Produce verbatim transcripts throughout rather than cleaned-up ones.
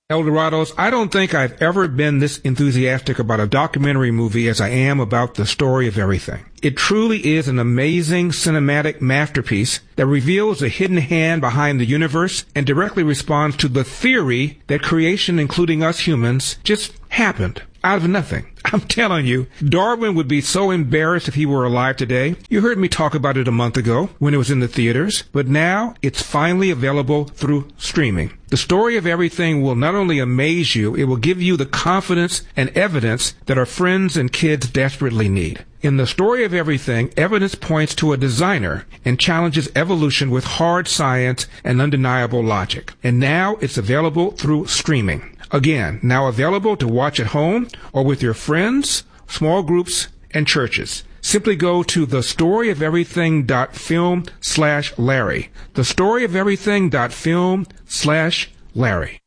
Eldorados, I don't think I've ever been this enthusiastic about a documentary movie as I am about The Story of Everything. It truly is an amazing cinematic masterpiece that reveals the hidden hand behind the universe and directly responds to the theory that creation, including us humans, just happened out of nothing. I'm telling you, Darwin would be so embarrassed if he were alive today. You heard me talk about it a month ago when it was in the theaters, but now it's finally available through streaming. The Story of Everything will not only amaze you, it will give you the confidence and evidence that our friends and kids desperately need. In The Story of Everything, evidence points to a designer and challenges evolution with hard science and undeniable logic. And now it's available through streaming. Again, now available to watch at home or with your friends, small groups, and churches. Simply go to thestoryoferything.film slash Larry. Thestoryoferything.film slash Larry.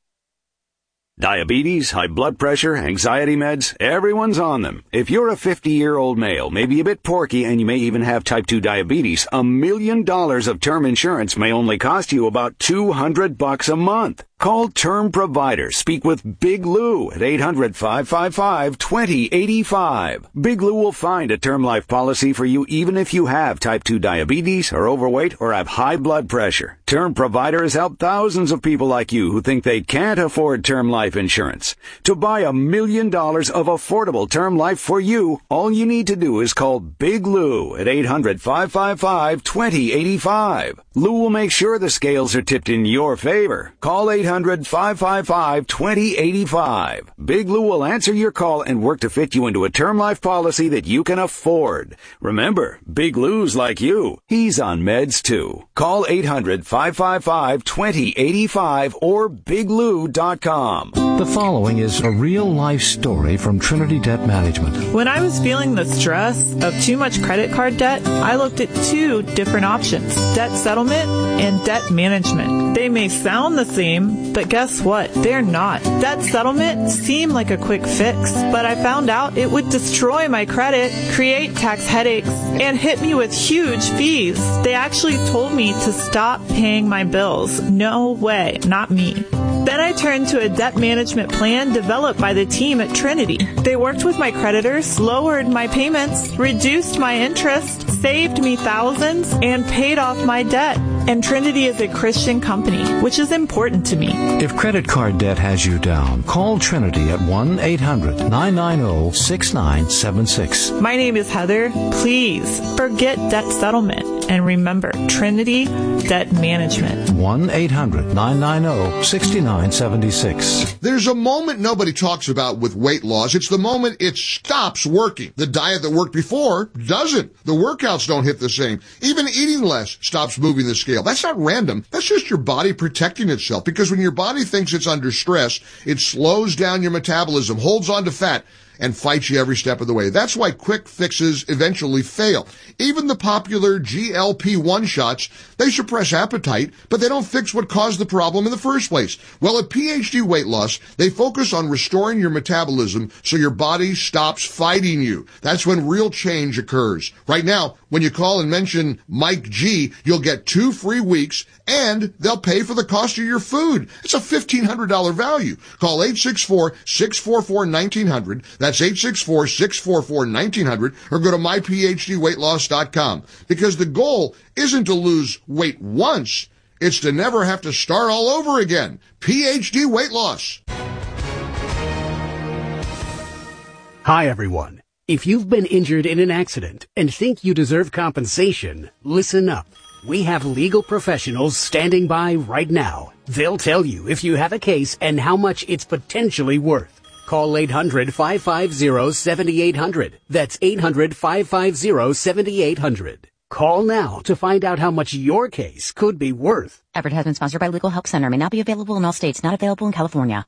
Diabetes, high blood pressure, anxiety meds, everyone's on them. If you're a fifty-year-old male, maybe a bit porky, and you may even have type two diabetes, a million dollars of term insurance may only cost you about two hundred bucks a month. Call Term Provider. Speak with Big Lou at eight hundred, five five five, two zero eight five. Big Lou will find a term life policy for you even if you have type two diabetes, are overweight, or have high blood pressure. Term Provider has helped thousands of people like you who think they can't afford term life insurance. To buy a million dollars of affordable term life for you, all you need to do is call Big Lou at eight hundred, five five five, two zero eight five. Lou will make sure the scales are tipped in your favor. Call eight hundred, five five five, two zero eight five. Big Lou will answer your call and work to fit you into a term life policy that you can afford. Remember, Big Lou's like you. He's on meds too. Call eight hundred, five five five, two zero eight five or big lou dot com. The following is a real-life story from Trinity Debt Management. When I was feeling the stress of too much credit card debt, I looked at two different options, debt settlement and debt management. They may sound the same, but guess what? They're not. Debt settlement seemed like a quick fix, but I found out it would destroy my credit, create tax headaches, and hit me with huge fees. They actually told me to stop paying my bills. No way, not me. Then I turned to a debt management plan developed by the team at Trinity. They worked with my creditors, lowered my payments, reduced my interest, saved me thousands, and paid off my debt. And Trinity is a Christian company, which is important to me. If credit card debt has you down, call Trinity at one eight hundred, nine nine zero, six nine seven six. My name is Heather. Please forget debt settlement and remember Trinity Debt Management. one eight hundred, nine nine zero, six nine seven six. There's a moment nobody talks about with weight loss. It's the moment it stops working. The diet that worked before doesn't. The workouts don't hit the same. Even eating less stops moving the scale. That's not random. That's just your body protecting itself, because when your body thinks it's under stress, it slows down your metabolism, holds on to fat, and fights you every step of the way. That's why quick fixes eventually fail. Even the popular G L P one shots, they suppress appetite, but they don't fix what caused the problem in the first place. Well, at P H D Weight Loss, they focus on restoring your metabolism so your body stops fighting you. That's when real change occurs. Right now, when you call and mention Mike G, you'll get two free weeks, and they'll pay for the cost of your food. It's a fifteen hundred dollars value. Call eight six four, six four four, one nine zero zero. That's eight six four, six four four, one nine zero zero, or go to my p h d weight loss dot com. Because the goal isn't to lose weight once, it's to never have to start all over again. P H D Weight Loss. Hi, everyone. If you've been injured in an accident and think you deserve compensation, listen up. We have legal professionals standing by right now. They'll tell you if you have a case and how much it's potentially worth. Call eight hundred, five five zero, seven eight zero zero. That's eight hundred, five five zero, seven eight zero zero. Call now to find out how much your case could be worth. Effort has been sponsored by Legal Help Center. May not be available in all states. Not available in California.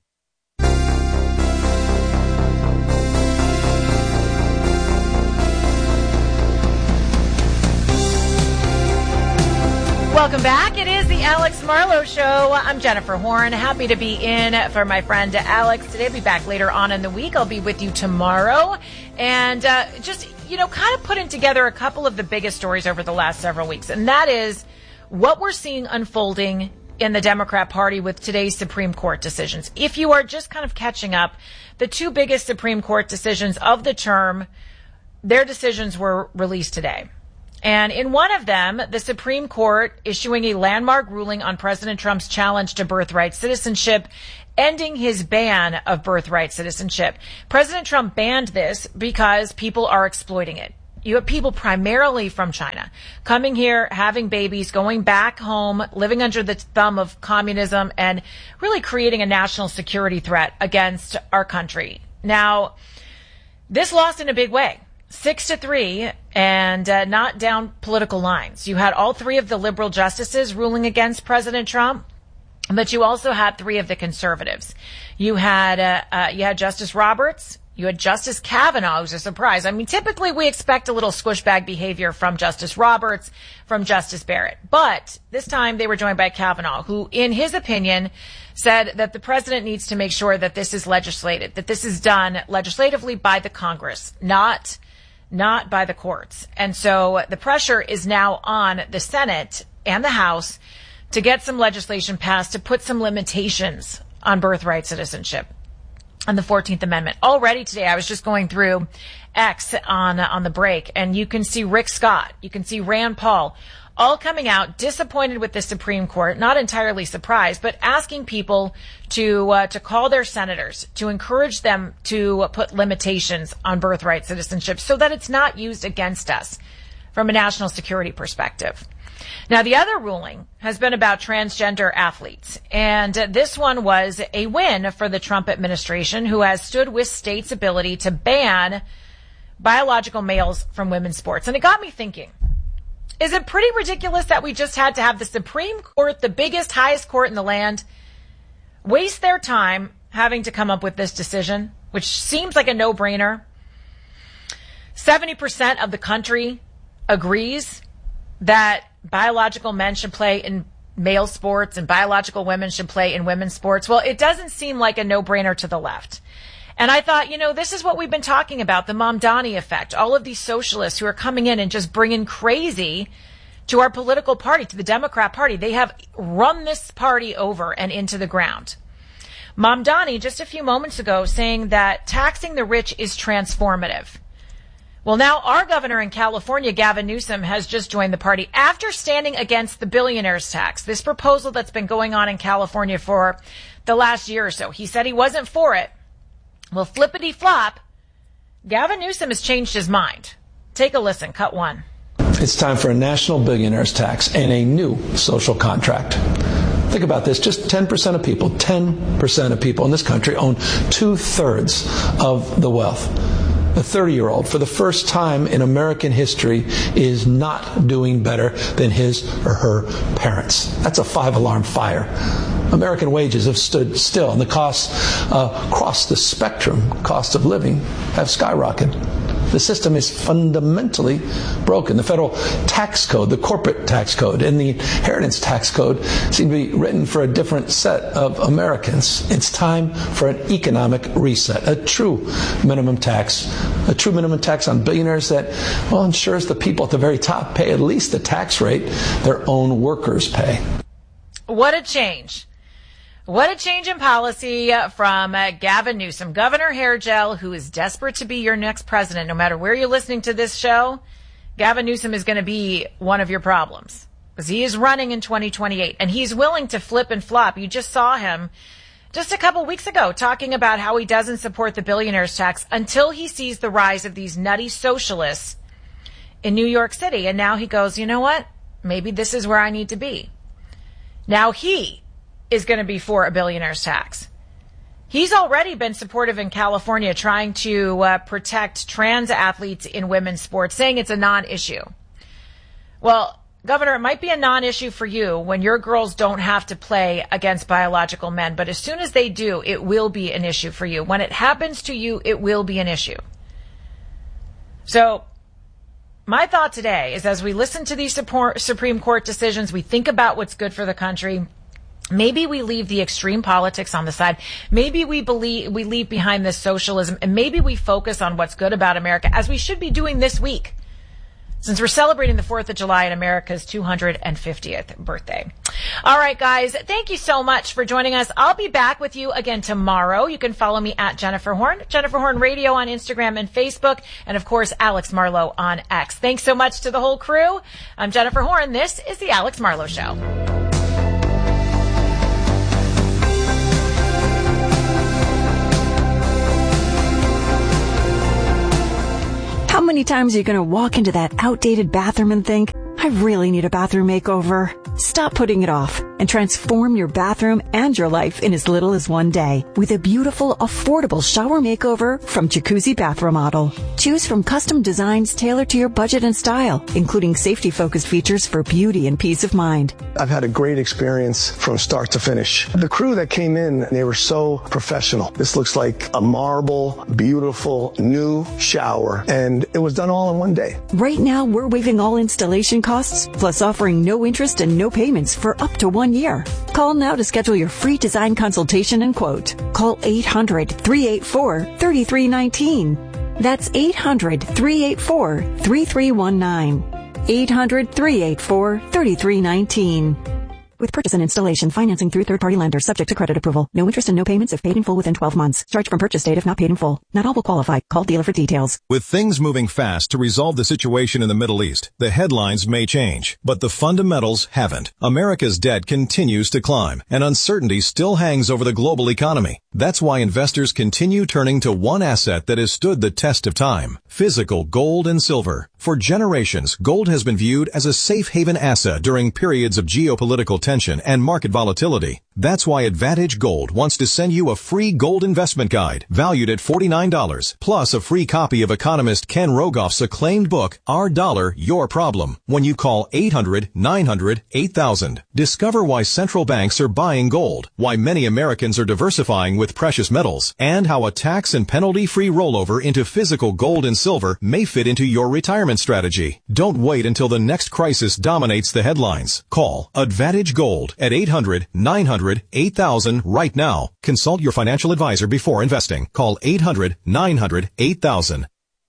Welcome back. It is the Alex Marlowe Show. I'm Jennifer Horn. Happy to be in for my friend Alex today. I'll be back later on in the week. I'll be with you tomorrow. And uh, just, you know, kind of putting together a couple of the biggest stories over the last several weeks. And that is what we're seeing unfolding in the Democrat Party with today's Supreme Court decisions. If you are just kind of catching up, the two biggest Supreme Court decisions of the term, their decisions were released today. And in one of them, the Supreme Court issuing a landmark ruling on President Trump's challenge to birthright citizenship, ending his ban of birthright citizenship. President Trump banned this because people are exploiting it. You have people primarily from China coming here, having babies, going back home, living under the thumb of communism, and really creating a national security threat against our country. Now, this lost in a big way. Six to three, and uh, not down political lines. You had all three of the liberal justices ruling against President Trump, but you also had three of the conservatives. You had uh, uh, you had Justice Roberts, you had Justice Kavanaugh, who's a surprise. I mean, typically we expect a little squishbag behavior from Justice Roberts, from Justice Barrett, but this time they were joined by Kavanaugh, who, in his opinion, said that the president needs to make sure that this is legislated, that this is done legislatively by the Congress, not not by the courts. And so the pressure is now on the Senate and the House to get some legislation passed to put some limitations on birthright citizenship on the fourteenth Amendment. Already today, I was just going through X on, on the break, and you can see Rick Scott, you can see Rand Paul, all coming out disappointed with the Supreme Court, not entirely surprised, but asking people to uh, to call their senators, to encourage them to put limitations on birthright citizenship so that it's not used against us from a national security perspective. Now, the other ruling has been about transgender athletes, and uh, this one was a win for the Trump administration, who has stood with states' ability to ban biological males from women's sports. And it got me thinking, is it pretty ridiculous that we just had to have the Supreme Court, the biggest, highest court in the land, waste their time having to come up with this decision, which seems like a no-brainer? seventy percent of the country agrees that biological men should play in male sports and biological women should play in women's sports. Well, it doesn't seem like a no-brainer to the left. And I thought, you know, this is what we've been talking about, the Mamdani effect. All of these socialists who are coming in and just bringing crazy to our political party, to the Democrat Party. They have run this party over and into the ground. Mamdani, just a few moments ago, saying that taxing the rich is transformative. Well, now our governor in California, Gavin Newsom, has just joined the party after standing against the billionaires tax, this proposal that's been going on in California for the last year or so. He said he wasn't for it. Well, flippity flop, Gavin Newsom has changed his mind. Take a listen, cut one. It's time for a national billionaires tax and a new social contract. Think about this, just ten percent of people, ten percent of people in this country own two-thirds of the wealth. A thirty-year-old, for the first time in American history, is not doing better than his or her parents. That's a five-alarm fire. American wages have stood still, and the costs uh, across the spectrum, cost of living, have skyrocketed. The system is fundamentally broken. The federal tax code, the corporate tax code, and the inheritance tax code seem to be written for a different set of Americans. It's time for an economic reset, a true minimum tax, a true minimum tax on billionaires that, well, ensures the people at the very top pay at least the tax rate their own workers pay. What a change. What a change in policy from uh, Gavin Newsom, Governor Hairgel, who is desperate to be your next president. No matter where you're listening to this show, Gavin Newsom is going to be one of your problems because he is running in twenty twenty-eight and he's willing to flip and flop. You just saw him just a couple weeks ago talking about how he doesn't support the billionaires tax until he sees the rise of these nutty socialists in New York City. And now he goes, you know what? Maybe this is where I need to be. Now he is going to be for a billionaire's tax. He's already been supportive in California trying to uh, protect trans athletes in women's sports, saying it's a non-issue. Well, Governor, it might be a non-issue for you when your girls don't have to play against biological men, but as soon as they do, it will be an issue for you. When it happens to you, it will be an issue. So my thought today is as we listen to these Supreme Court decisions, we think about what's good for the country. Maybe we leave the extreme politics on the side. Maybe we believe we leave behind this socialism, and maybe we focus on what's good about America, as we should be doing this week. since we're celebrating the fourth of July and America's two hundred fiftieth birthday. All right, guys, thank you so much for joining us. I'll be back with you again tomorrow. You can follow me at Jennifer Horn, Jennifer Horn Radio on Instagram and Facebook, and of course, Alex Marlowe on X. Thanks so much to the whole crew. I'm Jennifer Horn. This is The Alex Marlowe Show. How many times are you going to walk into that outdated bathroom and think, I really need a bathroom makeover? Stop putting it off and transform your bathroom and your life in as little as one day with a beautiful, affordable shower makeover from Jacuzzi Bath Remodel. Choose from custom designs tailored to your budget and style, including safety-focused features for beauty and peace of mind. I've had a great experience from start to finish. The crew that came in, they were so professional. This looks like a marble, beautiful, new shower, and it was done all in one day. Right now, we're waiving all installation costs, plus offering no interest and no payments for up to one year. Call now to schedule your free design consultation and quote. Call eight hundred, three eight four, three three one nine. That's eight hundred, three eight four, three three one nine. eight hundred, three eight four, three three one nine. With purchase and installation, financing through third-party lenders, subject to credit approval. No interest and no payments if paid in full within twelve months. Charge from purchase date if not paid in full. Not all will qualify. Call dealer for details. With things moving fast to resolve the situation in the Middle East, the headlines may change, but the fundamentals haven't. America's debt continues to climb, and uncertainty still hangs over the global economy. That's why investors continue turning to one asset that has stood the test of time: physical gold and silver. For generations, gold has been viewed as a safe haven asset during periods of geopolitical tension and market volatility. That's why Advantage Gold wants to send you a free gold investment guide valued at forty-nine dollars, plus a free copy of economist Ken Rogoff's acclaimed book, Our Dollar, Your Problem, when you call eight hundred, nine hundred, eight thousand. Discover why central banks are buying gold, why many Americans are diversifying with precious metals, and how a tax and penalty-free rollover into physical gold and silver may fit into your retirement strategy. Don't wait until the next crisis dominates the headlines. Call Advantage Gold at eight hundred, nine hundred, eight thousand right now. Consult your financial advisor before investing. Call eight hundred, nine hundred, eight thousand.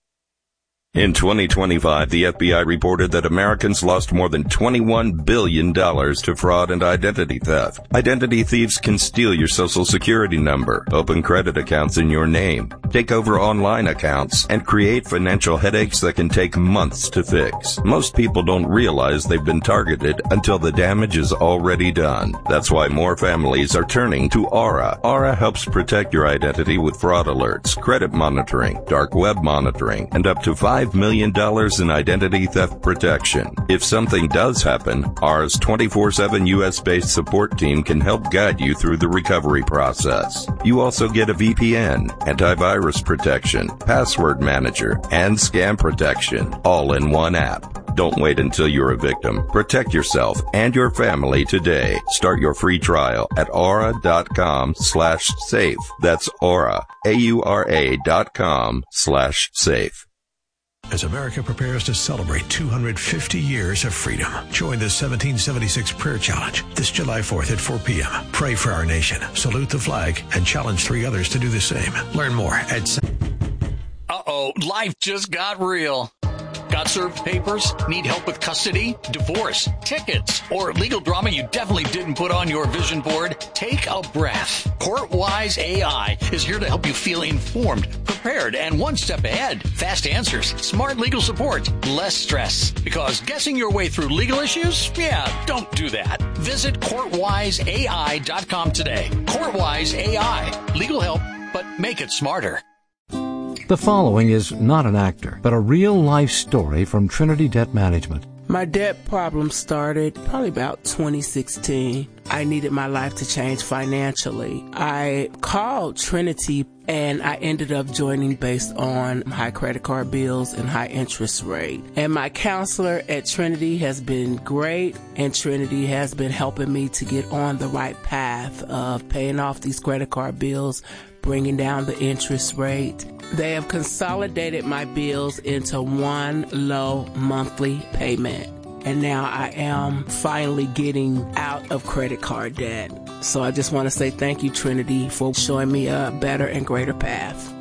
In twenty twenty-five, the F B I reported that Americans lost more than twenty-one billion dollars to fraud and identity theft. Identity thieves can steal your social security number, open credit accounts in your name, take over online accounts, and create financial headaches that can take months to fix. Most people don't realize they've been targeted until the damage is already done. That's why more families are turning to Aura. Aura helps protect your identity with fraud alerts, credit monitoring, dark web monitoring, and up to five million dollars in identity theft protection. If something does happen, Aura's twenty-four seven U S-based support team can help guide you through the recovery process. You also get a V P N, antivirus protection, password manager, and scam protection, all in one app. Don't wait until you're a victim. Protect yourself and your family today. Start your free trial at aura.com slash safe. That's Aura, A-U-R-A dot com slash safe. As America prepares to celebrate two hundred fifty years of freedom, join the seventeen seventy-six Prayer Challenge this July fourth at four p.m. Pray for our nation, salute the flag, and challenge three others to do the same. Learn more at... Uh-oh, life just got real. Got served papers? Need help with custody, divorce, tickets, or legal drama you definitely didn't put on your vision board? Take a breath. CourtWise A I is here to help you feel informed, prepared, and one step ahead. Fast answers, smart legal support, less stress. Because guessing your way through legal issues? Yeah, don't do that. Visit court wise A I dot com today. CourtWise A I. Legal help, but make it smarter. The following is not an actor, but a real-life story from Trinity Debt Management. My debt problem started probably about twenty sixteen. I needed my life to change financially. I called Trinity and I ended up joining based on high credit card bills and high interest rate. And my counselor at Trinity has been great, and Trinity has been helping me to get on the right path of paying off these credit card bills, bringing down the interest rate. They have consolidated my bills into one low monthly payment. And now I am finally getting out of credit card debt. So I just want to say thank you, Trinity, for showing me a better and greater path.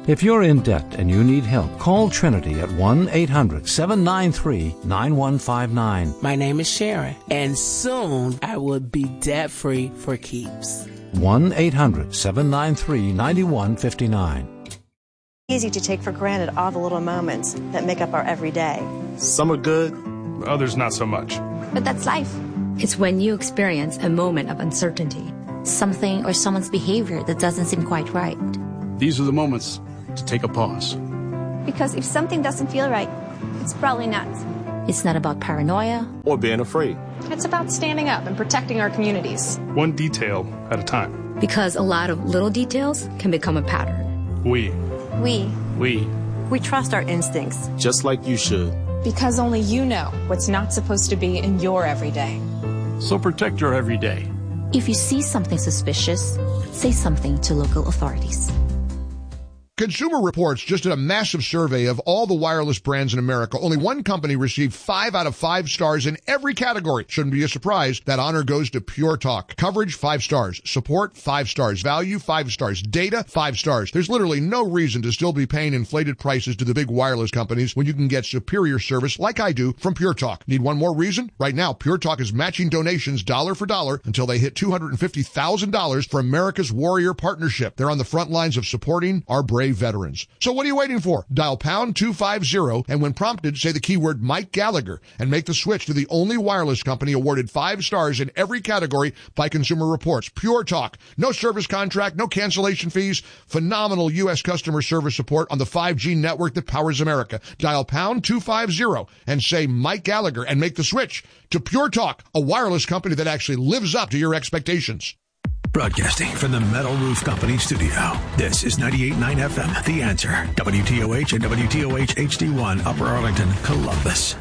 If you're in debt and you need help, call Trinity at one eight hundred seven nine three nine one five nine. My name is Sharon, and soon I will be debt-free for keeps. one eight hundred seven nine three nine one five nine. Easy to take for granted all the little moments that make up our everyday. Some are good, others not so much. But that's life. It's when you experience a moment of uncertainty, something or someone's behavior that doesn't seem quite right. These are the moments to take a pause. Because if something doesn't feel right, it's probably not. It's not about paranoia or being afraid. It's about standing up and protecting our communities. One detail at a time. Because a lot of little details can become a pattern. We. We. We. We trust our instincts. Just like you should. Because only you know what's not supposed to be in your everyday. So protect your everyday. If you see something suspicious, say something to local authorities. Consumer Reports just did a massive survey of all the wireless brands in America. Only one company received five out of five stars in every category. Shouldn't be a surprise. That honor goes to Pure Talk. Coverage, five stars. Support, five stars. Value, five stars. Data, five stars. There's literally no reason to still be paying inflated prices to the big wireless companies when you can get superior service like I do from Pure Talk. Need one more reason? Right now, Pure Talk is matching donations dollar for dollar until they hit two hundred fifty thousand dollars for America's Warrior Partnership. They're on the front lines of supporting our brave veterans. So what are you waiting for? Dial pound two fifty, and when prompted, say the keyword Mike Gallagher and make the switch to the only wireless company awarded five stars in every category by Consumer Reports. Pure Talk. No service contract, no cancellation fees. Phenomenal U S customer service support on the five G network that powers America. Dial pound two fifty and say Mike Gallagher and make the switch to Pure Talk, a wireless company that actually lives up to your expectations. Broadcasting from the Metal Roof Company studio, this is ninety-eight point nine F M, The Answer, W T O H and W T O H H D one, Upper Arlington, Columbus.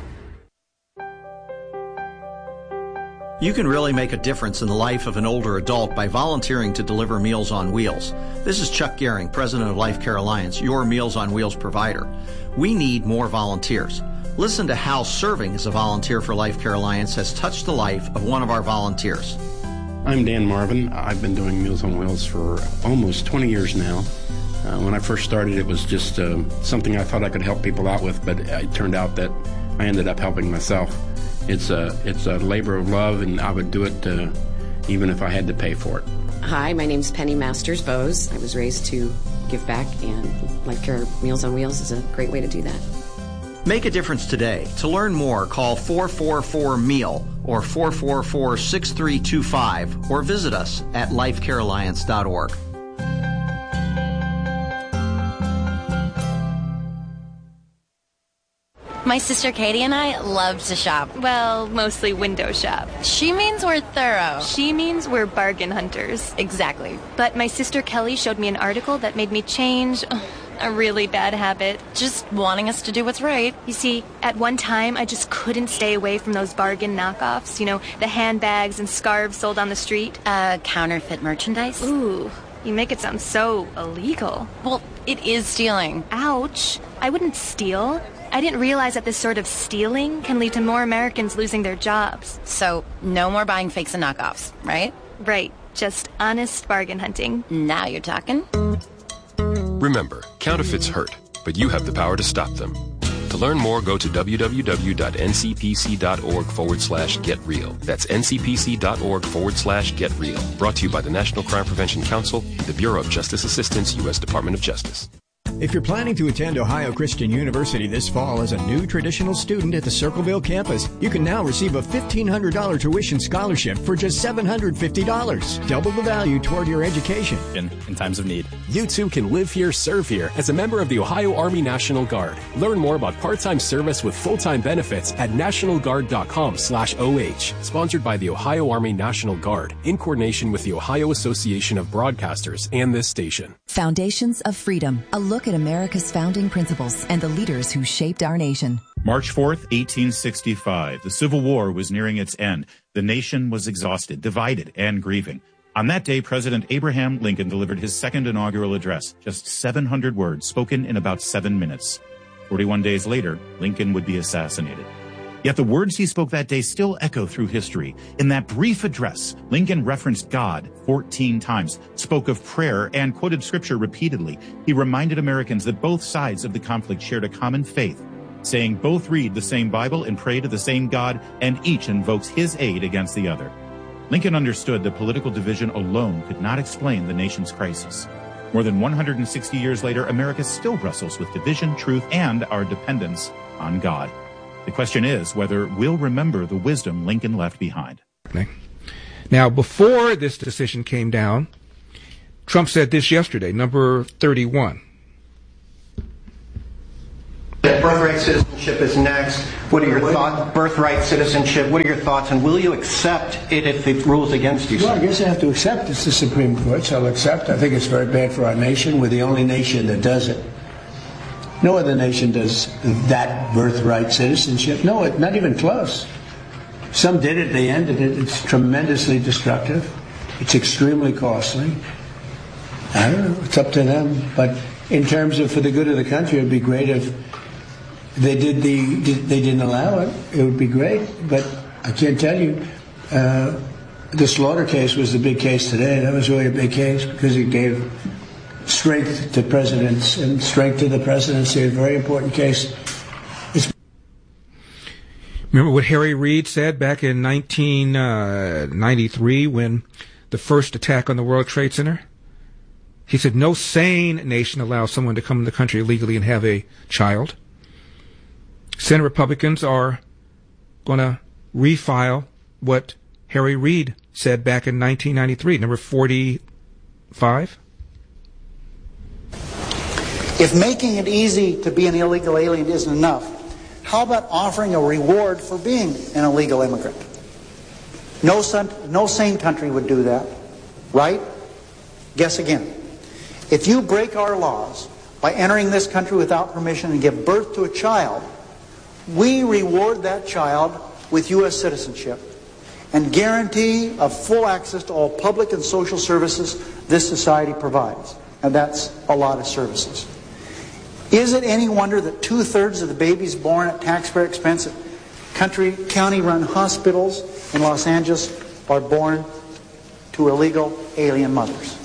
You can really make a difference in the life of an older adult by volunteering to deliver Meals on Wheels. This is Chuck Gehring, president of Life Care Alliance, your Meals on Wheels provider. We need more volunteers. Listen to how serving as a volunteer for Life Care Alliance has touched the life of one of our volunteers. I'm Dan Marvin. I've been doing Meals on Wheels for almost twenty years now. Uh, when I first started, it was just uh, something I thought I could help people out with, but it turned out that I ended up helping myself. It's a, it's a labor of love, and I would do it uh, even if I had to pay for it. Hi, my name's Penny Masters Bose. I was raised to give back, and Life Care Meals on Wheels is a great way to do that. Make a difference today. To learn more, call four four four M E A L or four four four, six three two five or visit us at life care alliance dot org. My sister Katie and I love to shop. Well, mostly window shop. She means we're thorough. She means we're bargain hunters. Exactly. But my sister Kelly showed me an article that made me change a really bad habit. Just wanting us to do what's right. You see, at one time, I just couldn't stay away from those bargain knockoffs. You know, the handbags and scarves sold on the street. Uh, counterfeit merchandise? Ooh, you make it sound so illegal. Well, it is stealing. Ouch. I wouldn't steal. I didn't realize that this sort of stealing can lead to more Americans losing their jobs. So, no more buying fakes and knockoffs, right? Right. Just honest bargain hunting. Now you're talking. Remember, counterfeits hurt, but you have the power to stop them. To learn more, go to www.ncpc.org forward slash get real. That's ncpc.org forward slash get real. Brought to you by the National Crime Prevention Council, the Bureau of Justice Assistance, U S Department of Justice. If you're planning to attend Ohio Christian University this fall as a new traditional student at the Circleville campus, you can now receive a fifteen hundred dollars tuition scholarship for just seven hundred fifty dollars. Double the value toward your education. In, in times of need. You too can live here, serve here as a member of the Ohio Army National Guard. Learn more about part-time service with full-time benefits at nationalguard.com slash OH. Sponsored by the Ohio Army National Guard in coordination with the Ohio Association of Broadcasters and this station. Foundations of Freedom, a look at America's founding principles and the leaders who shaped our nation. March fourth, eighteen sixty-five. The Civil War was nearing its end. The nation was exhausted, divided, and grieving. On that day, President Abraham Lincoln delivered his second inaugural address, just seven hundred words, spoken in about seven minutes. forty-one days later, Lincoln would be assassinated. Yet the words he spoke that day still echo through history. In that brief address, Lincoln referenced God fourteen times, spoke of prayer, and quoted scripture repeatedly. He reminded Americans that both sides of the conflict shared a common faith, saying both read the same Bible and pray to the same God, and each invokes his aid against the other. Lincoln understood that political division alone could not explain the nation's crisis. More than one hundred sixty years later, America still wrestles with division, truth, and our dependence on God. The question is whether we'll remember the wisdom Lincoln left behind. Now, before this decision came down, Trump said this yesterday, number thirty-one. Birthright citizenship is next. What are your thoughts? Birthright citizenship. What are your thoughts? And will you accept it if it rules against you? Well, I guess I have to accept. It's the Supreme Court, so I'll accept. I think it's very bad for our nation. We're the only nation that does it. No other nation does that birthright citizenship. No, it, not even close. Some did it. They ended it. It's tremendously destructive. It's extremely costly. I don't know. It's up to them. But in terms of for the good of the country, it would be great if they did the they didn't allow it. It would be great. But I can't tell you. Uh, the Slaughter case was the big case today. That was really a big case because it gave strength to presidents and strength to the presidency. A very important case. It's Remember what Harry Reid said back in nineteen ninety-three when the first attack on the World Trade Center? He said, no sane nation allows someone to come in the country illegally and have a child. Senate Republicans are going to refile what Harry Reid said back in nineteen ninety-three, number forty-five. If making it easy to be an illegal alien isn't enough, how about offering a reward for being an illegal immigrant? No, son, no sane country would do that, right? Guess again. If you break our laws by entering this country without permission and give birth to a child, we reward that child with U S citizenship and guarantee of full access to all public and social services this society provides. And that's a lot of services. Is it any wonder that two-thirds of the babies born at taxpayer expense at country, county-run hospitals in Los Angeles are born to illegal alien mothers?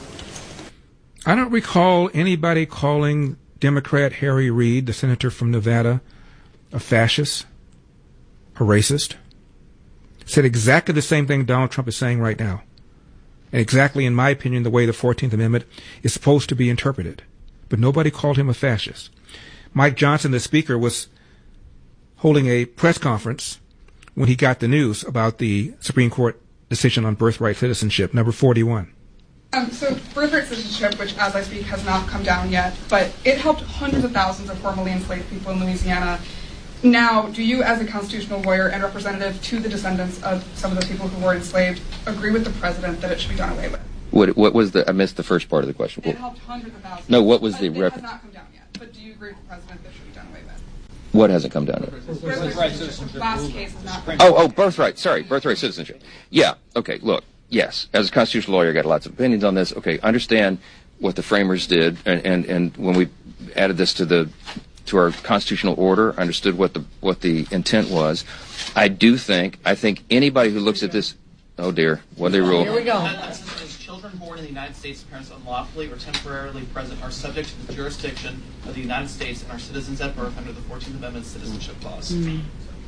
I don't recall anybody calling Democrat Harry Reid, the senator from Nevada, a fascist, a racist. Said exactly the same thing Donald Trump is saying right now. And exactly, in my opinion, the way the fourteenth Amendment is supposed to be interpreted. But nobody called him a fascist. Mike Johnson, the speaker, was holding a press conference when he got the news about the Supreme Court decision on birthright citizenship, number forty-one. Um, so birthright citizenship, which as I speak has not come down yet, but it helped hundreds of thousands of formerly enslaved people in Louisiana. Now, do you as a constitutional lawyer and representative to the descendants of some of those people who were enslaved agree with the president that it should be done away with? What, what was the, I missed the first part of the question. It helped hundreds of thousands. No, what was but the... It rep- has not come down yet, but do you agree with the president that it should be done away with? What hasn't come down yet? Birthright citizenship. The last case has not come Oh, oh, birthright, sorry, birthright citizenship. Yeah, okay, look, yes, as a constitutional lawyer, I got lots of opinions on this. Okay, understand what the framers did, and, and, and when we added this to the to our constitutional order, understood what the what the intent was. I do think, I think anybody who looks at this, oh dear, what they rule? Here we go. Children born in the United States to parents unlawfully or temporarily present are subject to the jurisdiction of the United States and are citizens at birth under the fourteenth Amendment Citizenship Clause. Mm.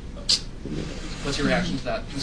What's your reaction to that?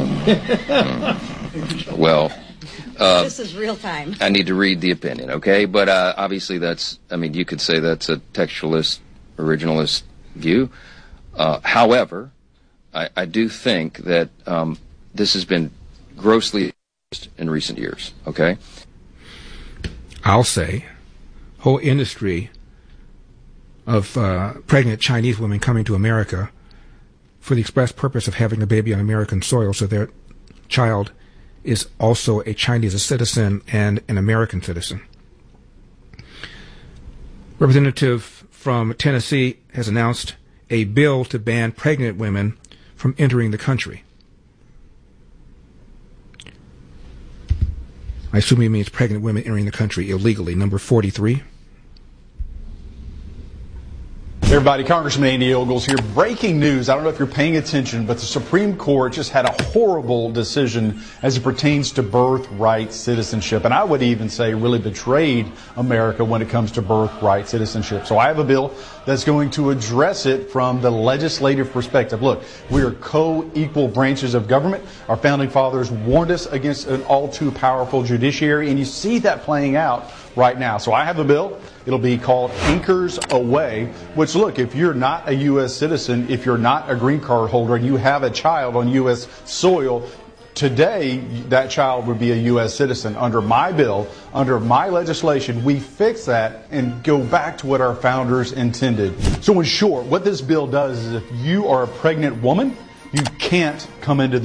Mm-hmm. Well, uh, this is real time. I need to read the opinion, okay? But uh, obviously that's, I mean, you could say that's a textualist, originalist view. Uh, however, I, I do think that um, this has been grossly in recent years, okay? I'll say, whole industry of uh, pregnant Chinese women coming to America for the express purpose of having a baby on American soil so their child is also a Chinese citizen and an American citizen. Representative from Tennessee has announced a bill to ban pregnant women from entering the country. I assume he means pregnant women entering the country illegally, number forty-three. Everybody, Congressman Andy Ogles here. Breaking news. I don't know if you're paying attention, but the Supreme Court just had a horrible decision as it pertains to birthright citizenship. And I would even say really betrayed America when it comes to birthright citizenship. So I have a bill that's going to address it from the legislative perspective. Look, we are co-equal branches of government. Our founding fathers warned us against an all too powerful judiciary, and you see that playing out right now. So I have a bill. It'll be called Anchors Away, which, look, if you're not a U S citizen, if you're not a green card holder, and you have a child on U S soil, today that child would be a U S citizen. Under my bill, under my legislation, we fix that and go back to what our founders intended. So in short, what this bill does is if you are a pregnant woman, you can't come into the